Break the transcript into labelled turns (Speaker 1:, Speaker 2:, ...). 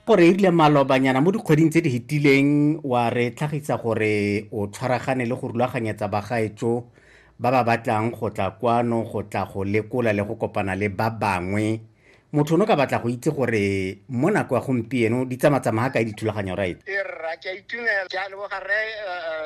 Speaker 1: gore e rile malobanyana mo dikgweding tse di fetileng wa re tlhagisa gore o tshwaragane le go rulaganyetsa bagaetso ba ba batlang go tla kwano go tla go lekola le go kopana le ba bangwe. Motho ono ka batla go itse gore mo nako ya gompieno di tsamaya ga kae dithulaganyo right?
Speaker 2: Ke a itumela ke a leboga rre